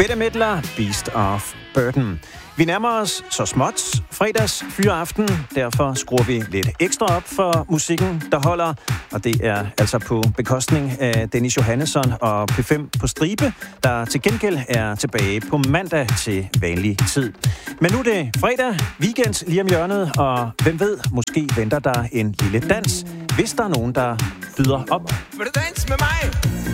Bette Midler, Beast of Burden. Vi nærmer os så småt fredags fyreaften, derfor skruer vi lidt ekstra op for musikken, der holder. Og det er altså på bekostning af Dennis Johannesson og P5 på stribe, der til gengæld er tilbage på mandag til vanlig tid. Men nu er det fredag, weekend lige om hjørnet, og hvem ved, måske venter der en lille dans, hvis der er nogen, der byder op. Vil du danse med mig?